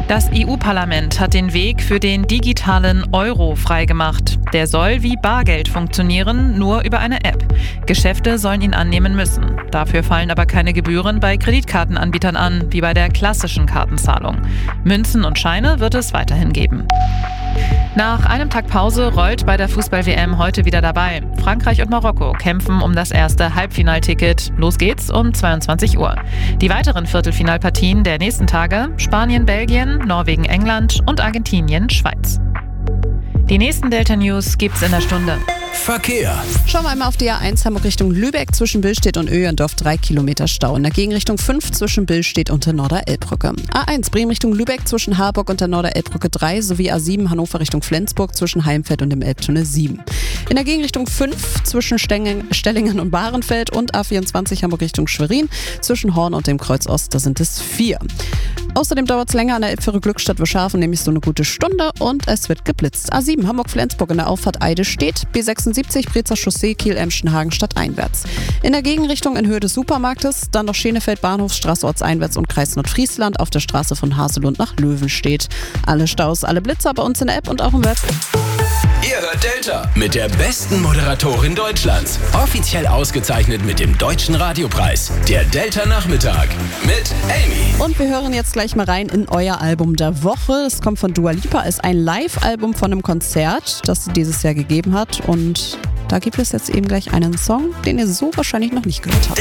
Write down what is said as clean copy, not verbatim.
Das EU-Parlament hat den Weg für den digitalen Euro freigemacht. Der soll wie Bargeld funktionieren, nur über eine App. Geschäfte sollen ihn annehmen müssen. Dafür fallen aber keine Gebühren bei Kreditkartenanbietern an, wie bei der klassischen Kartenzahlung. Münzen und Scheine wird es weiterhin geben. Nach einem Tag Pause rollt bei der Fußball-WM heute wieder dabei. Frankreich und Marokko kämpfen um das erste Halbfinalticket. Los geht's um 22 Uhr. Die weiteren Viertelfinalpartien der nächsten Tage: Spanien, Belgien, Norwegen, England und Argentinien, Schweiz. Die nächsten Delta-News gibt's in der Stunde. Verkehr. Schauen wir einmal auf die A1 Hamburg Richtung Lübeck. Zwischen Billstedt und Öhrendorf 3 Kilometer Stau. In der Gegenrichtung 5 zwischen Billstedt und der Norderelbbrücke. A1 Bremen Richtung Lübeck zwischen Harburg und der Norderelbbrücke 3 sowie A7 Hannover Richtung Flensburg zwischen Heimfeld und dem Elbtunnel 7. In der Gegenrichtung 5 zwischen Stellingen und Bahrenfeld und A24 Hamburg Richtung Schwerin zwischen Horn und dem Kreuz Ost, da sind es 4. Außerdem dauert es länger an der Elbfähre Glückstadt-Wischhafen, nämlich so eine gute Stunde, und es wird geblitzt. A7 Hamburg-Flensburg in der Auffahrt Eide steht, B76 Brezer Chaussee Kiel-Emschenhagen stadteinwärts. In der Gegenrichtung in Höhe des Supermarktes, dann noch Schenefeld Bahnhofsstraße ortseinwärts und Kreis Nordfriesland auf der Straße von Haselund nach Löwen steht. Alle Staus, alle Blitzer bei uns in der App und auch im Web. Ihr hört Delta mit der besten Moderatorin Deutschlands. Offiziell ausgezeichnet mit dem Deutschen Radiopreis. Der Delta Nachmittag mit Amy. Und wir hören jetzt gleich mal rein in euer Album der Woche. Es kommt von Dua Lipa, ist ein Live-Album von einem Konzert, das sie dieses Jahr gegeben hat. Und da gibt es jetzt eben gleich einen Song, den ihr so wahrscheinlich noch nicht gehört habt.